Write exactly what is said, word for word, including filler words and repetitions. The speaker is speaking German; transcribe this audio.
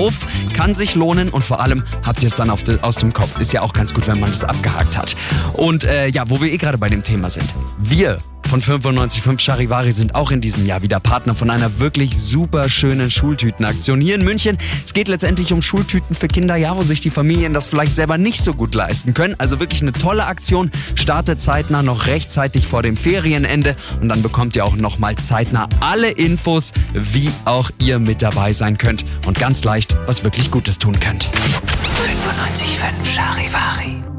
auf, kann sich lohnen und vor allem habt ihr es dann auf de, aus dem Kopf. Ist ja auch ganz gut, wenn man das abgehakt hat. Und äh, ja, wo wir eh gerade bei dem Thema sind. Wir von fünfundneunzig Komma fünf Charivari sind auch in diesem Jahr wieder Partner von einer wirklich super schönen Schultütenaktion hier in München. Es geht letztendlich um Schultüten für Kinder, ja, wo sich die Familien das vielleicht selber nicht so gut leisten können. Also wirklich eine tolle Aktion. Startet zeitnah noch rechtzeitig vor dem Ferienende und dann bekommt ihr auch nochmal zeitnah alle Infos, wie auch ihr mit dabei sein könnt und ganz leicht was wirklich Gutes tun könnt. fünfundneunzig Komma fünf Charivari.